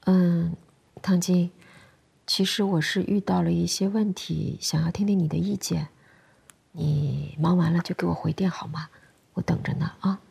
嗯，唐晶，其实我是遇到了一些问题，想要听听你的意见。你忙完了就给我回电好吗？我等着呢啊。